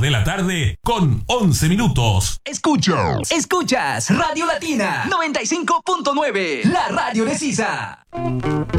de la tarde con 11 minutos. Escuchas Radio Latina 95.9, la radio de Sisa.